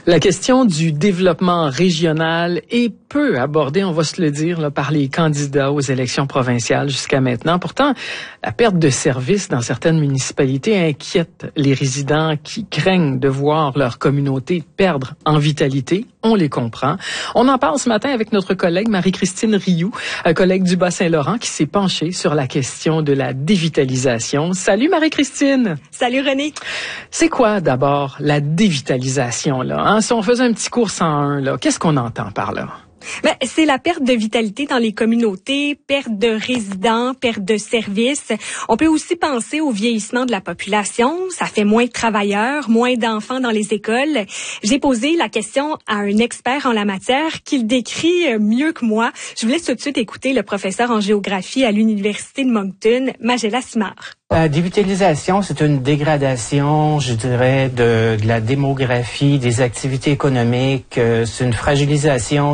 La question du développement régional est peu abordée, on va se le dire, là, par les candidats aux élections provinciales jusqu'à maintenant. Pourtant, la perte de services dans certaines municipalités inquiète les résidents qui craignent de voir leur communauté perdre en vitalité. On les comprend. On en parle ce matin avec notre collègue Marie-Christine Rioux, collègue du Bas-Saint-Laurent, qui s'est penchée sur la question de la dévitalisation. Salut Marie-Christine! Salut René! C'est quoi d'abord la dévitalisation, là? Hein? Si on faisait un petit cours 101, là, qu'est-ce qu'on entend par là? Ben, c'est la perte de vitalité dans les communautés, perte de résidents, perte de services. On peut aussi penser au vieillissement de la population. Ça fait moins de travailleurs, moins d'enfants dans les écoles. J'ai posé la question à un expert en la matière qui le décrit mieux que moi. Je vous laisse tout de suite écouter le professeur en géographie à l'Université de Moncton, Magela Simard. La dévitalisation, c'est une dégradation, je dirais, de la démographie, des activités économiques. C'est une fragilisation